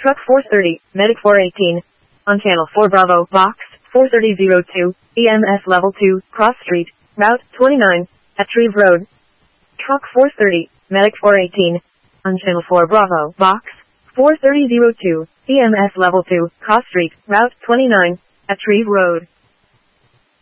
Truck 430, Medic 418. On Channel 4 Bravo, Box 43002, EMS Level 2, Cross Street, Route 29, at Treve Road. Truck 430, Medic 418. On Channel 4 Bravo, Box 43002, EMS Level 2, Cross Street, Route 29, at Treve Road.